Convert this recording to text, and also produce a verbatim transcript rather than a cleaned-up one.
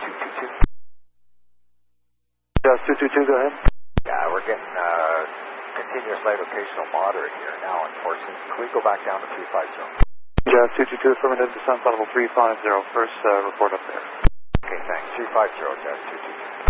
two two two. Jazz two two two, go ahead. Yeah, we're getting uh, continuous light occasional moderate here now, unfortunately. Can we go back down to three five zero? Jazz two two two, affirmative, descent level three five zero. First uh, report up there. Okay, thanks. three five zero, Jazz two two two.